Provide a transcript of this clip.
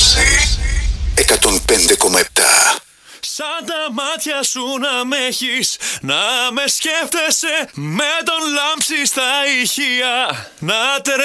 105,7. Σαν τα μάτια σου να με έχεις, να με σκέφτεσαι, με τον λάμψη στα ηχεία, να